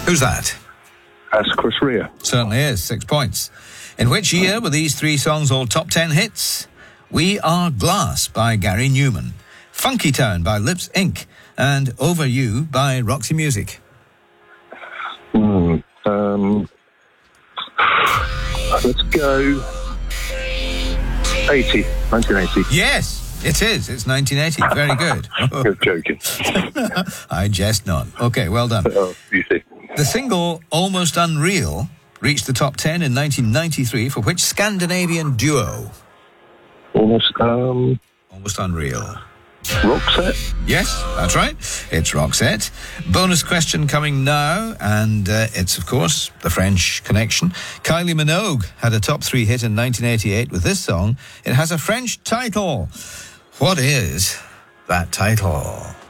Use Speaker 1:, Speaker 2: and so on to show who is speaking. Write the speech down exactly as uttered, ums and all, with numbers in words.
Speaker 1: Who's that?
Speaker 2: That's Chris Rea.
Speaker 1: Certainly is. Six points. In which year were these three songs all top ten hits? We Are Glass by Gary Newman, Funky Town by Lips Incorporated, and Over You by Roxy Music.
Speaker 2: Hmm. Um, let's go eighty, nineteen eighty.
Speaker 1: Yes, it is. It's nineteen eighty. Very good.
Speaker 2: You're joking.
Speaker 1: I jest not. Okay, well done.
Speaker 2: Oh, you see.
Speaker 1: The single Almost Unreal reached the top ten in nineteen ninety-three for which Scandinavian duo?
Speaker 2: Almost, um...
Speaker 1: Almost Unreal.
Speaker 2: Roxette?
Speaker 1: Yes, that's right. It's Roxette. Bonus question coming now, and uh, it's, of course, the French connection. Kylie Minogue had a top three hit in nineteen eighty-eight with this song. It has a French title. What is that title?